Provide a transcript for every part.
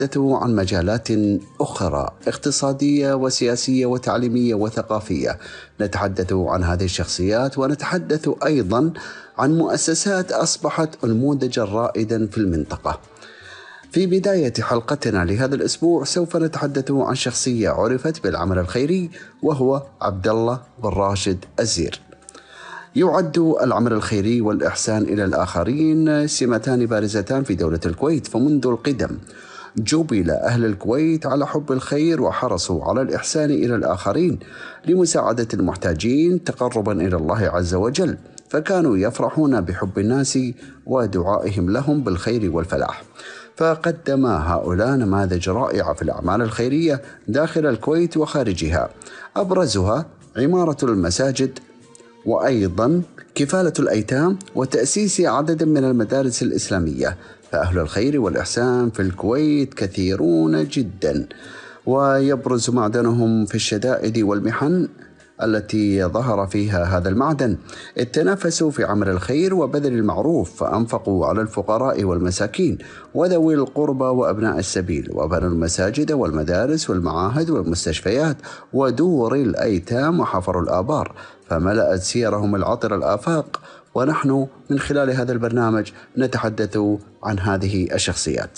عن مجالات أخرى اقتصادية وسياسية وتعليمية وثقافية. نتحدث عن هذه الشخصيات ونتحدث أيضا عن مؤسسات أصبحت نموذجا رائدا في المنطقة. في بداية حلقتنا لهذا الأسبوع سوف نتحدث عن شخصية عرفت بالعمل الخيري، وهو عبد الله بن راشد الزير. يعد العمل الخيري والإحسان إلى الآخرين سمتان بارزتان في دولة الكويت، فمنذ القدم جبل أهل الكويت على حب الخير وحرصوا على الإحسان إلى الآخرين لمساعدة المحتاجين تقربا إلى الله عز وجل، فكانوا يفرحون بحب الناس ودعائهم لهم بالخير والفلاح. فقدم هؤلاء نماذج رائعة في الأعمال الخيرية داخل الكويت وخارجها، أبرزها عمارة المساجد، وأيضا كفالة الأيتام، وتأسيس عدد من المدارس الإسلامية. فأهل الخير والإحسان في الكويت كثيرون جدا، ويبرز معدنهم في الشدائد والمحن التي ظهر فيها هذا المعدن. تنافسوا في عمل الخير وبذل المعروف، فأنفقوا على الفقراء والمساكين وذوي القربى وأبناء السبيل، وبنوا المساجد والمدارس والمعاهد والمستشفيات ودور الأيتام وحفروا الآبار، فملأت سيرهم العطر الآفاق. ونحن من خلال هذا البرنامج نتحدث عن هذه الشخصيات.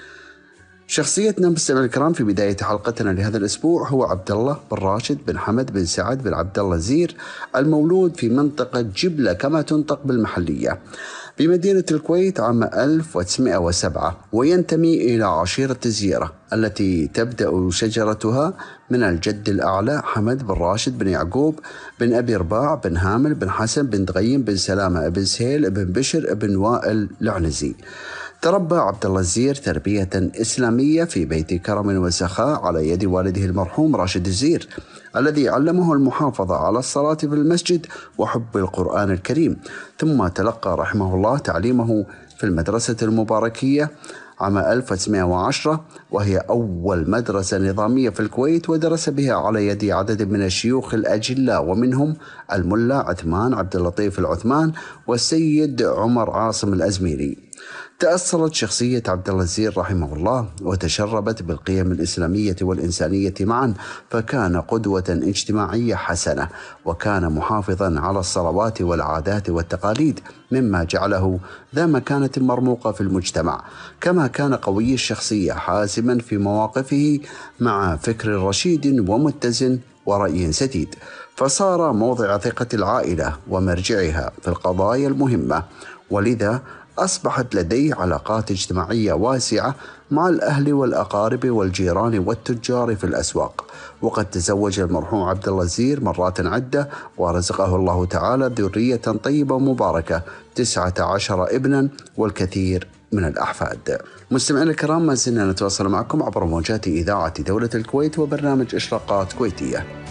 شخصيتنا مستمعينا الكرام في بداية حلقتنا لهذا الأسبوع هو عبد الله بن راشد بن حمد بن سعد بن عبد الله الزير، المولود في منطقة جبلة كما تنطق بالمحلية بمدينة الكويت عام 1907، وينتمي إلى عشيرة الزيرة التي تبدأ شجرتها من الجد الأعلى حمد بن راشد بن يعقوب بن أبي رباع بن هامل بن حسن بن دغيم بن سلامة بن سهيل بن بشر بن وائل العنزي. تربى عبد الله الزير تربية إسلامية في بيت كرم وسخاء على يد والده المرحوم راشد الزير، الذي علمه المحافظة على الصلاة في المسجد وحب القرآن الكريم. ثم تلقى رحمه الله تعليمه في المدرسة المباركية عام 1910، وهي أول مدرسة نظامية في الكويت، ودرس بها على يد عدد من الشيوخ الأجلاء، ومنهم الملا عثمان عبد اللطيف العثمان والسيد عمر عاصم الأزميري. تأصلت شخصية عبد الله الزير رحمه الله وتشربت بالقيم الإسلامية والإنسانية معا، فكان قدوة اجتماعية حسنة، وكان محافظا على الصلوات والعادات والتقاليد، مما جعله ذا مكانة مرموقة في المجتمع. كما كان قوي الشخصية حازما في مواقفه مع فكر رشيد ومتزن ورأي سديد، فصار موضع ثقة العائلة ومرجعها في القضايا المهمة، ولذا أصبحت لديه علاقات اجتماعية واسعة مع الأهل والأقارب والجيران والتجار في الأسواق. وقد تزوج المرحوم عبد الله الزير مرات عدة، ورزقه الله تعالى ذرية طيبة مباركة 19 ابنا والكثير من الأحفاد. مستمعينا الكرام، ما زلنا نتواصل معكم عبر موجات إذاعة دولة الكويت وبرنامج إشراقات كويتية.